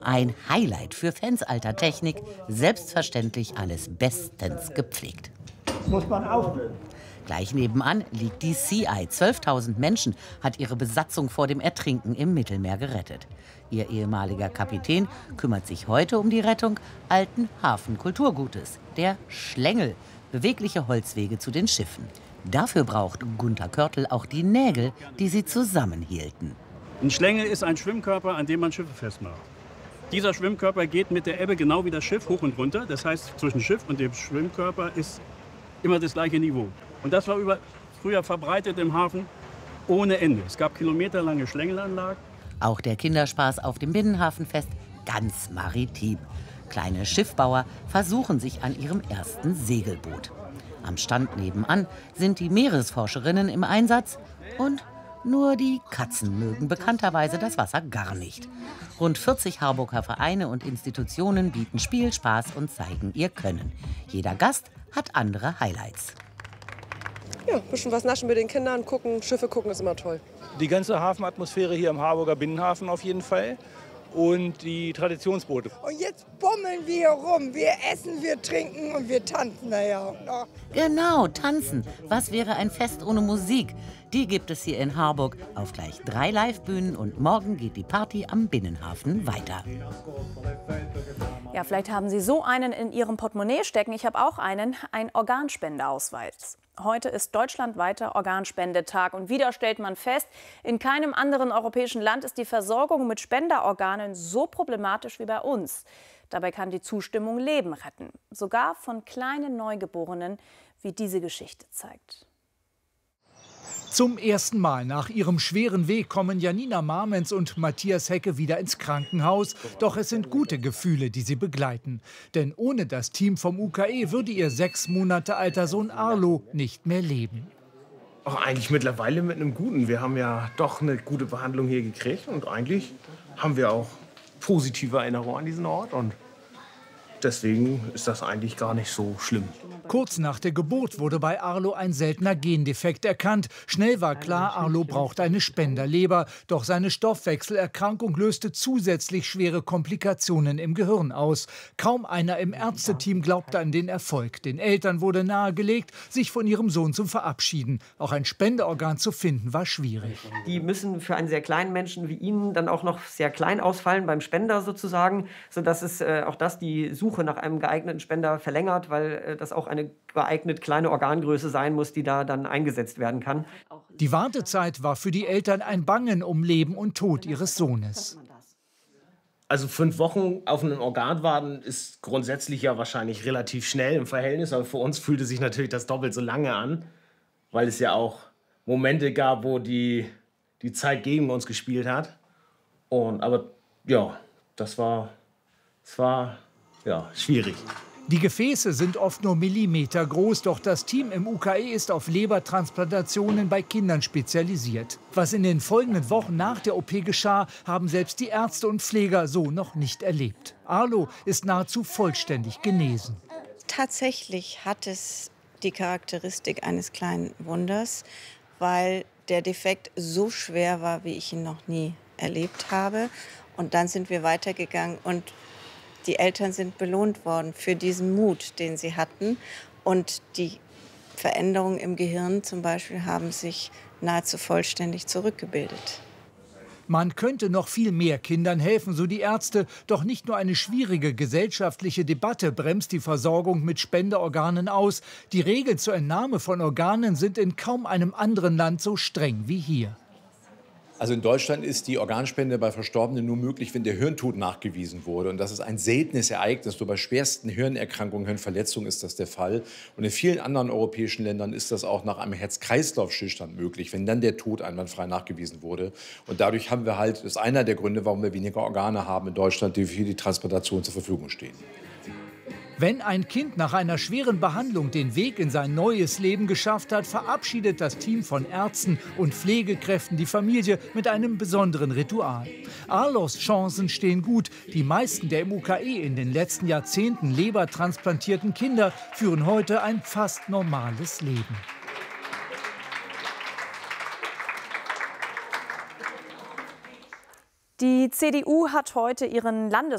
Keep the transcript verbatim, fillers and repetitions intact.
Ein Highlight für Fans alter Technik, selbstverständlich alles bestens gepflegt. Muss man aufnehmen. Gleich nebenan liegt die Sea Eye. zwölftausend Menschen hat ihre Besatzung vor dem Ertrinken im Mittelmeer gerettet. Ihr ehemaliger Kapitän kümmert sich heute um die Rettung alten Hafenkulturgutes, der Schlängel, bewegliche Holzwege zu den Schiffen. Dafür braucht Gunter Körtl auch die Nägel, die sie zusammenhielten. Ein Schlängel ist ein Schwimmkörper, an dem man Schiffe festmacht. Dieser Schwimmkörper geht mit der Ebbe genau wie das Schiff hoch und runter. Das heißt, zwischen Schiff und dem Schwimmkörper ist immer das gleiche Niveau. Und das war über, früher verbreitet im Hafen ohne Ende. Es gab kilometerlange Schlängelanlagen. Auch der Kinderspaß auf dem Binnenhafenfest ganz maritim. Kleine Schiffbauer versuchen sich an ihrem ersten Segelboot. Am Stand nebenan sind die Meeresforscherinnen im Einsatz und nur die Katzen mögen bekannterweise das Wasser gar nicht. Rund vierzig Harburger Vereine und Institutionen bieten Spiel, Spaß und zeigen ihr Können. Jeder Gast hat andere Highlights. Ja, ein bisschen was naschen mit den Kindern, gucken, Schiffe gucken ist immer toll. Die ganze Hafenatmosphäre hier im Harburger Binnenhafen auf jeden Fall und die Traditionsboote. Und jetzt bummeln wir hier rum, wir essen, wir trinken und wir tanzen. Naja. Genau, tanzen. Was wäre ein Fest ohne Musik? Die gibt es hier in Harburg auf gleich drei Livebühnen und morgen geht die Party am Binnenhafen weiter. Ja, vielleicht haben Sie so einen in Ihrem Portemonnaie stecken. Ich habe auch einen, ein Organspendeausweis. Heute ist deutschlandweiter Organspendetag und wieder stellt man fest, in keinem anderen europäischen Land ist die Versorgung mit Spenderorganen so problematisch wie bei uns. Dabei kann die Zustimmung Leben retten, sogar von kleinen Neugeborenen, wie diese Geschichte zeigt. Zum ersten Mal nach ihrem schweren Weg kommen Janina Marmens und Matthias Hecke wieder ins Krankenhaus. Doch es sind gute Gefühle, die sie begleiten. Denn ohne das Team vom U K E würde ihr sechs Monate alter Sohn Arlo nicht mehr leben. Auch eigentlich mittlerweile mit einem guten. Wir haben ja doch eine gute Behandlung hier gekriegt. Und eigentlich haben wir auch positive Erinnerungen an diesen Ort. Und deswegen ist das eigentlich gar nicht so schlimm. Kurz nach der Geburt wurde bei Arlo ein seltener Gendefekt erkannt. Schnell war klar, Arlo braucht eine Spenderleber. Doch seine Stoffwechselerkrankung löste zusätzlich schwere Komplikationen im Gehirn aus. Kaum einer im Ärzteteam glaubte an den Erfolg. Den Eltern wurde nahegelegt, sich von ihrem Sohn zu verabschieden. Auch ein Spenderorgan zu finden, war schwierig. Die müssen für einen sehr kleinen Menschen wie Ihnen dann auch noch sehr klein ausfallen beim Spender sozusagen, sodass es äh, auch das die Suche nach einem geeigneten Spender verlängert, weil äh, das auch eine geeignet kleine Organgröße sein muss, die da dann eingesetzt werden kann. Die Wartezeit war für die Eltern ein Bangen um Leben und Tod ihres Sohnes. Also fünf Wochen auf einen Organ warten ist grundsätzlich ja wahrscheinlich relativ schnell im Verhältnis. Aber für uns fühlte sich natürlich das doppelt so lange an, weil es ja auch Momente gab, wo die, die Zeit gegen uns gespielt hat. Und, aber ja, das war, das war ja, schwierig. Die Gefäße sind oft nur Millimeter groß, doch das Team im U K E ist auf Lebertransplantationen bei Kindern spezialisiert. Was in den folgenden Wochen nach der O P geschah, haben selbst die Ärzte und Pfleger so noch nicht erlebt. Arlo ist nahezu vollständig genesen. Tatsächlich hat es die Charakteristik eines kleinen Wunders, weil der Defekt so schwer war, wie ich ihn noch nie erlebt habe. Und dann sind wir weitergegangen und die Eltern sind belohnt worden für diesen Mut, den sie hatten. Und die Veränderungen im Gehirn zum Beispiel haben sich nahezu vollständig zurückgebildet. Man könnte noch viel mehr Kindern helfen, so die Ärzte. Doch nicht nur eine schwierige gesellschaftliche Debatte bremst die Versorgung mit Spenderorganen aus. Die Regeln zur Entnahme von Organen sind in kaum einem anderen Land so streng wie hier. Also in Deutschland ist die Organspende bei Verstorbenen nur möglich, wenn der Hirntod nachgewiesen wurde. Und das ist ein seltenes Ereignis. Nur bei schwersten Hirnerkrankungen, Hirnverletzungen ist das der Fall. Und in vielen anderen europäischen Ländern ist das auch nach einem Herz-Kreislauf-Stillstand möglich, wenn dann der Tod einwandfrei nachgewiesen wurde. Und dadurch haben wir halt, das ist einer der Gründe, warum wir weniger Organe haben in Deutschland, die für die Transplantation zur Verfügung stehen. Wenn ein Kind nach einer schweren Behandlung den Weg in sein neues Leben geschafft hat, verabschiedet das Team von Ärzten und Pflegekräften die Familie mit einem besonderen Ritual. Arlos Chancen stehen gut. Die meisten der im U K E in den letzten Jahrzehnten lebertransplantierten Kinder führen heute ein fast normales Leben. Die C D U hat heute ihren Landes